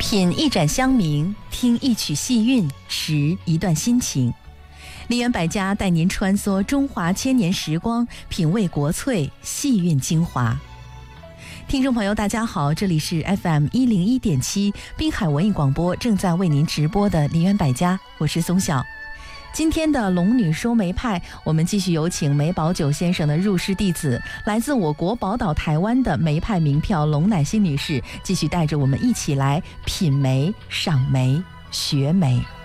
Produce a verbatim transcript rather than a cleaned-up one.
品一盏香茗，听一曲细韵，识一段心情。梨园百家带您穿梭中华千年时光，品味国粹，细韵精华。听众朋友大家好，这里是 F M 一零一点七滨海文艺广播正在为您直播的梨园百家，我是松晓。今天的龙女说梅派，我们继续有请梅葆玖先生的入室弟子，来自我国宝岛台湾的梅派名票龙乃馨女士，继续带着我们一起来品梅、赏梅、学梅。